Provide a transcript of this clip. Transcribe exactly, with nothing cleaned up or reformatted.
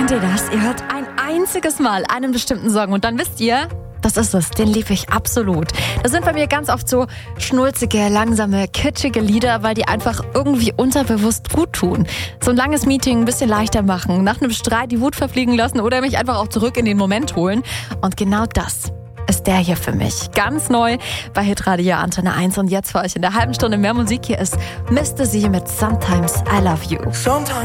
Kennt ihr das? Ihr hört ein einziges Mal einen bestimmten Song und dann wisst ihr, das ist es, den liebe ich absolut. Das sind bei mir ganz oft so schnulzige, langsame, kitschige Lieder, weil die einfach irgendwie unterbewusst gut tun. So ein langes Meeting ein bisschen leichter machen, nach einem Streit die Wut verfliegen lassen oder mich einfach auch zurück in den Moment holen. Und genau das ist der hier für mich. Ganz neu bei Hitradio Antenne eins und jetzt für euch in der halben Stunde mehr Musik. Hier ist Mister Sie mit Sometimes I Love You. Sometimes